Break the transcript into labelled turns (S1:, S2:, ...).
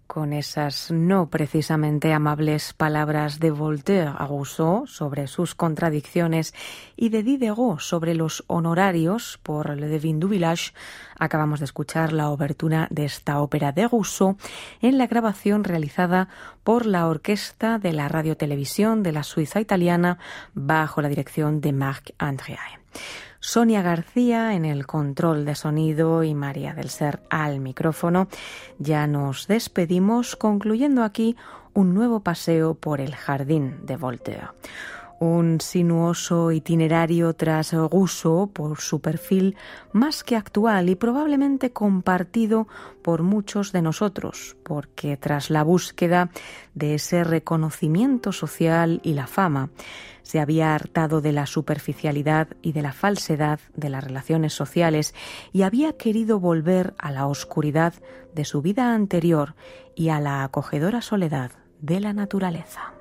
S1: con esas no precisamente amables palabras de Voltaire a Rousseau sobre sus contradicciones y de Diderot sobre los honorarios por Le Devin du Village, acabamos de escuchar la obertura de esta ópera de Rousseau en la grabación realizada por la Orquesta de la Radio-Televisión de la Suiza italiana bajo la dirección de Marc Andréae. Sonia García en el control de sonido y María del Ser al micrófono. Ya nos despedimos concluyendo aquí un nuevo paseo por el jardín de Voltaire. Un sinuoso itinerario tras Rousseau por su perfil más que actual y probablemente compartido por muchos de nosotros, porque tras la búsqueda de ese reconocimiento social y la fama, se había hartado de la superficialidad y de la falsedad de las relaciones sociales y había querido volver a la oscuridad de su vida anterior y a la acogedora soledad de la naturaleza.